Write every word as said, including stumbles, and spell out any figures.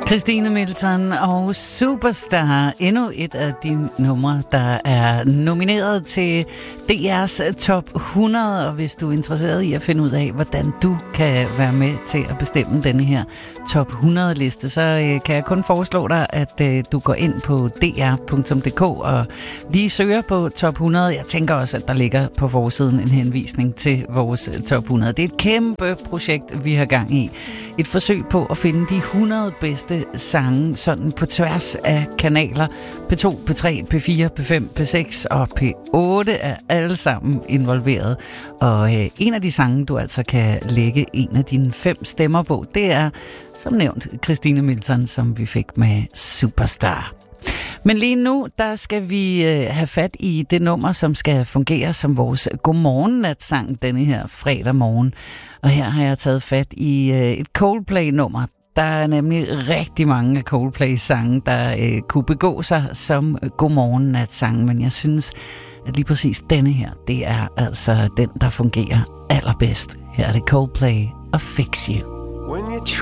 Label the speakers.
Speaker 1: Christine Milton og Superstar. Endnu et af de numre, der er nomineret til D R's top hundrede. Og hvis du er interesseret i at finde ud af, hvordan du kan være med til at bestemme denne her top hundrede liste, så øh, kan jeg kun foreslå dig, at øh, du går ind på d r punktum d k og lige søger på top hundrede. Jeg tænker også, at der ligger på forsiden en henvisning til vores top hundrede. Det er et kæmpe projekt, vi har gang i. Et forsøg på at finde de hundrede bedste sange sådan på tværs af kanaler. P to, P tre, P fire, P fem, P seks og P otte er alle sammen involveret. Og øh, en af de sange, du altså kan lægge en af dine fem stemmer på, det er som nævnt Christine Milton, som vi fik med Superstar. Men lige nu, der skal vi øh, have fat i det nummer, som skal fungere som vores godmorgen-natsang denne her fredag morgen. Og her har jeg taget fat i øh, et Coldplay-nummer. Der er nemlig rigtig mange af Coldplay-sange, der øh, kunne begå sig som godmorgen-natsang. Men jeg synes, at lige præcis denne her, det er altså den, der fungerer allerbedst. Her er det Coldplay og Fix You.